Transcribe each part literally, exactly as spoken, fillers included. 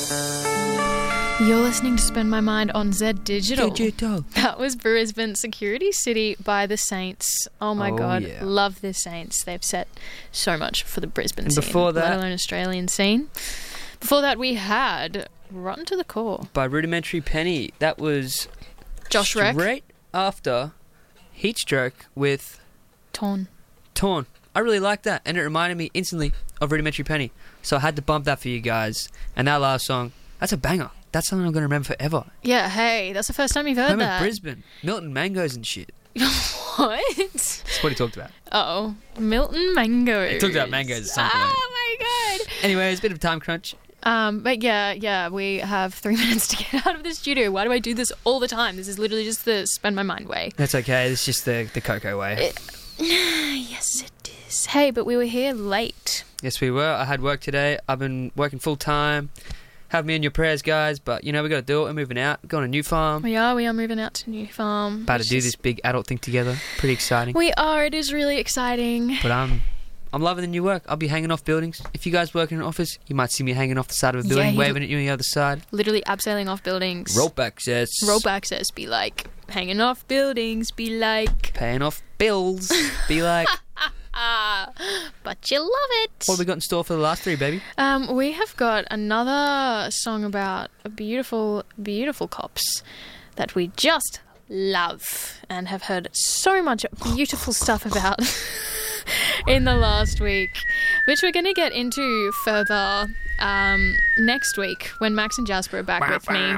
You're listening to Spend My Mind on Z Digital. Digital. That was Brisbane Security City by the Saints. Oh my Oh, God, yeah. love the Saints. They've set so much for the Brisbane And scene, before that- let alone Australian scene. Before that, we had Rotten to the Core. By Rudimentary Penny. That was Josh Reck. straight after Heatstroke with Torn. Torn. I really like that, and it reminded me instantly of Rudimentary Penny. So I had to bump that for you guys. And that last song, that's a banger. That's something I'm going to remember forever. Yeah, hey, that's the first time you've heard Home that. of Brisbane. Milton Mangoes and shit. What? That's what he talked about. Uh-oh. Milton Mangoes. He talked about mangoes at some point. Oh my God. Anyway, it's a bit of a time crunch. Um, but yeah, yeah, we have three minutes to get out of the studio. Why do I do this all the time? This is literally just the Spend My Mind way. That's okay. It's just the, the Coco way. Yes, it is. Hey, but we were here late. Yes, we were. I had work today. I've been working full time. Have me in your prayers, guys. But, you know, we got to do it. We're moving out. We're going to a new farm. We are. We are moving out to New Farm. About to which do is- this big adult thing together. Pretty exciting. We are. It is really exciting. But um, I'm loving the new work. I'll be hanging off buildings. If you guys work in an office, you might see me hanging off the side of a Yeah, building, you- waving at you on the other side. Literally abseiling off buildings. Rope access. Rope access. Be like, hanging off buildings. Be like, Paying off bills. Be like, ah. But you love it. what have we got in store for the last three, baby? Um, we have got another song about a beautiful, beautiful cops that we just love and have heard so much beautiful stuff about in the last week, which we're going to get into further um, next week when Max and Jasper are back with me.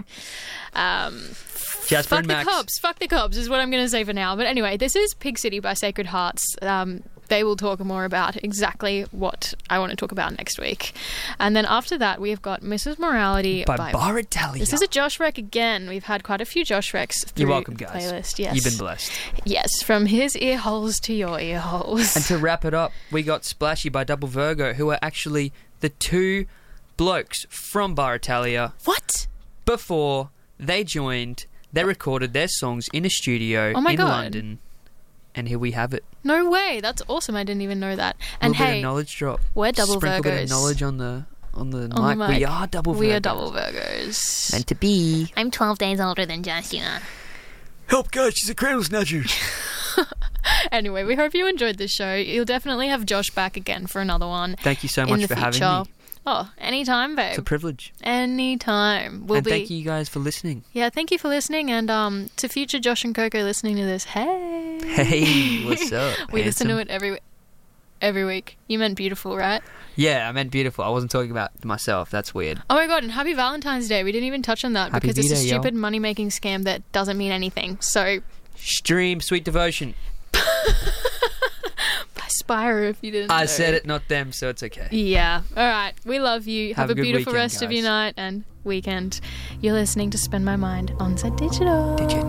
Um, Jasper fuck and the Max. cops, fuck the cops is what I'm going to say for now. But anyway, this is Pig City by Sacred Hearts. Um, they will talk more about exactly what I want to talk about next week. And then after that, we've got Missus Morality By, by... Bar Italia. This is a Josh Rec again. We've had quite a few Josh Recs through You're welcome, the guys. playlist. Yes. You've been blessed. Yes, from his ear holes to your ear holes. And to wrap it up, we got Splashy by Double Virgo, who are actually the two blokes from Bar Italia. What? Before they joined, they recorded their songs in a studio Oh my in God. London. And here we have it. No way. That's awesome. I didn't even know that. A And little bit hey, of knowledge drop. we're Double Sprinkle a bit of Virgos. knowledge on the on the, On mic. the We mic. are Double Virgos. We are Double Virgos. Meant to be. I'm twelve days older than Joshua. Help, guys, she's a cradle snatcher. Anyway, we hope you enjoyed this show. You'll definitely have Josh back again for another one. Thank you so in much the for future. having me. Oh, anytime, babe. It's a privilege. Anytime. We'll and be. thank you guys for listening. Yeah, thank you for listening, and um, to future Josh and Coco listening to this, hey. Hey, what's up? We listen to handsome? it every every week. You meant beautiful, right? Yeah, I meant beautiful. I wasn't talking about myself. That's weird. Oh my God, and happy Valentine's Day. We didn't even touch on that Happy because it's a V-Day, yo. stupid money-making scam that doesn't mean anything. So, Stream Sweet Devotion. by Spyro, if you didn't I know. said it, not them, so it's okay. Yeah. All right. We love you. Have, Have a a good beautiful weekend, rest of your guys. night and weekend. You're listening to Spend My Mind on Z Digital. Digital.